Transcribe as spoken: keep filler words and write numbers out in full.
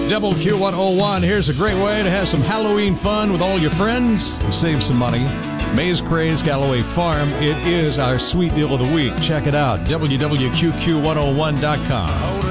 W Q one oh one. Here's a great way to have some Halloween fun with all your friends. Save some money. Maze Craze Galloway Farm. It is our sweet deal of the week. Check it out. W W Q Q one oh one dot com.